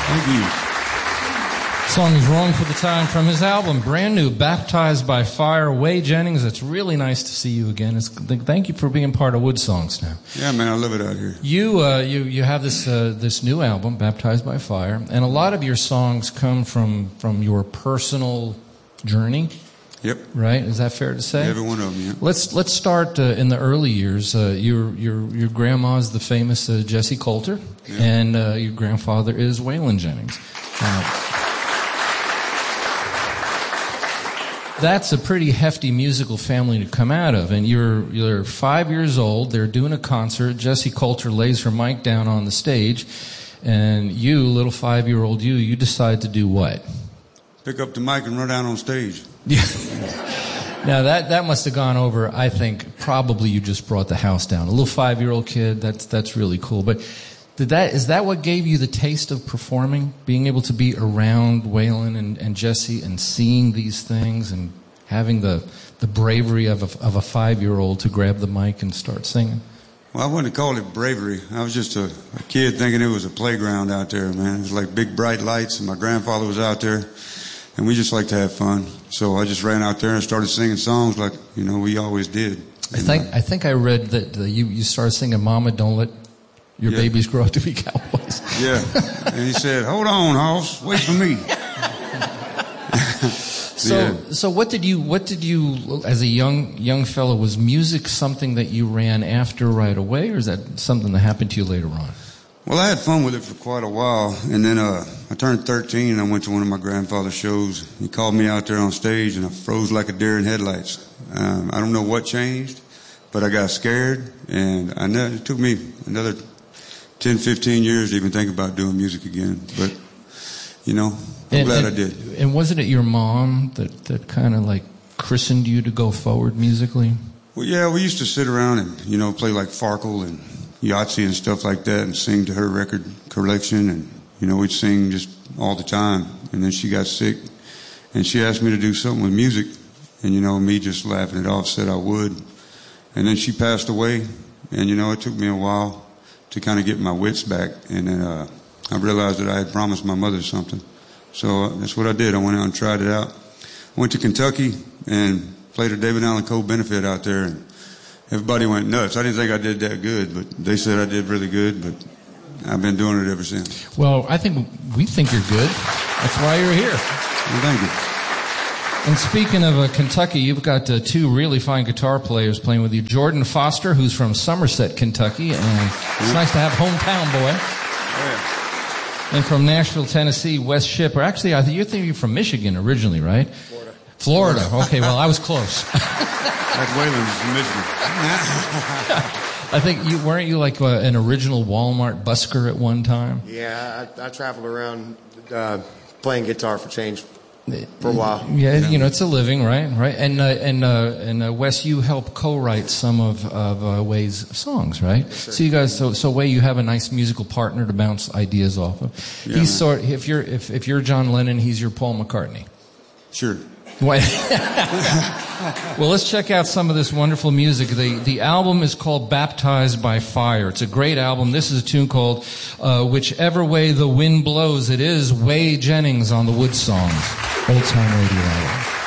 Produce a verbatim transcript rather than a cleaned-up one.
Thank you. Song is Wrong for the Time from his album, brand new, Baptized by Fire. Way Jennings, it's really nice to see you again. It's, thank you for being part of Wood Songs now. Yeah, man, I love it out here. You uh, you you have this uh, this new album, Baptized by Fire, and a lot of your songs come from from your personal journey. Yep. Right? Is that fair to say? Every one of them. Yeah. Let's let's start uh, in the early years. Uh, your your your grandma's the famous uh, Jessie Coulter, yeah. and uh, your grandfather is Waylon Jennings. Uh, That's a pretty hefty musical family to come out of, and you're you're five years old. They're doing a concert. Jessie Coulter lays her mic down on the stage, and you, little five-year-old you, you decide to do what? Pick up the mic and run down on stage. Yeah. Now that that must have gone over. I think probably you just brought the house down. A little five-year-old kid. That's that's really cool. But did that is that what gave you the taste of performing? Being able to be around Waylon and, and Jessie and seeing these things and having the the bravery of a, of a five-year-old to grab the mic and start singing? Well, I wouldn't call it bravery. I was just a, a kid thinking it was a playground out there, man. It was like big bright lights, and my grandfather was out there, and we just like to have fun. So I just ran out there and started singing songs like, you know, we always did. I think I think I read that uh, you, you started singing Mama, Don't Let Your yeah. Babies Grow Up to Be Cowboys. Yeah. And he said, hold on, Hoss, wait for me. So, yeah. so what did you, what did you, as a young, young fellow, was music something that you ran after right away, or is that something that happened to you later on? Well, I had fun with it for quite a while, and then uh, I turned thirteen, and I went to one of my grandfather's shows. He called me out there on stage, and I froze like a deer in headlights. Um, I don't know what changed, but I got scared, and I know it took me another ten, fifteen years to even think about doing music again. But, you know, I'm and, glad and, I did. And wasn't it your mom that, that kind of like christened you to go forward musically? Well, yeah, we used to sit around and, you know, play like Farkle and Yahtzee and stuff like that and sing to her record collection. And, you know, we'd sing just all the time. And then she got sick, and she asked me to do something with music. And, you know, me just laughing it off said I would. And then she passed away, and, you know, it took me a while to kind of get my wits back. And then uh, I realized that I had promised my mother something. So uh, that's what I did. I went out and tried it out. Went to Kentucky and played a David Allan Coe benefit out there, and everybody went nuts. I didn't think I did that good, but they said I did really good, but I've been doing it ever since. Well, I think we think you're good. That's why you're here. Well, thank you. And speaking of uh, Kentucky, you've got uh, two really fine guitar players playing with you. Jordan Foster, who's from Somerset, Kentucky, and it's yeah. nice to have hometown boy. Oh, yeah. And from Nashville, Tennessee, Wes Ship. Or actually, I think you're thinking you're from Michigan originally, right? Florida. Florida. Okay, well, I was close. That's Waylon's from Michigan. I think you weren't you like uh, an original Walmart busker at one time? Yeah, I, I traveled around uh, playing guitar for change for a while. Yeah, you know, it's a living, right? Right. And uh, and uh, and uh, Wes, you help co-write some of of uh, Way's songs, right? Yes, sir. So you guys, so so Way, you have a nice musical partner to bounce ideas off of. Yeah, he's man. sort if you're if if you're John Lennon, he's your Paul McCartney. Sure. Well, let's check out some of this wonderful music. The the album is called Baptized by Fire. It's a great album. This is a tune called uh, Whichever Way the Wind Blows. It is Way Jennings on the Wood Songs. Old Time Radio Hour.